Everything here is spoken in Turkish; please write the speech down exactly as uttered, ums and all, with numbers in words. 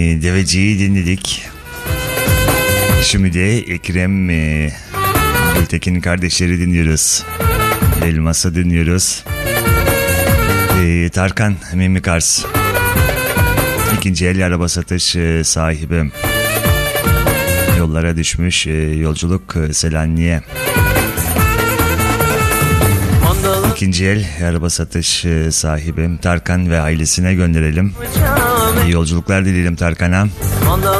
Deveci'yi dinledik. Şimdi de Ekrem e, Gültekin'in kardeşleri dinliyoruz. Elmas'ı dinliyoruz. E, Tarkan Mimikars. İkinci el araba satış e, sahibim. Yollara düşmüş e, yolculuk e, Selanik'e. İkinci el araba satış e, sahibim Tarkan ve ailesine gönderelim. İyi yolculuklar dileyelim Tarkan'a.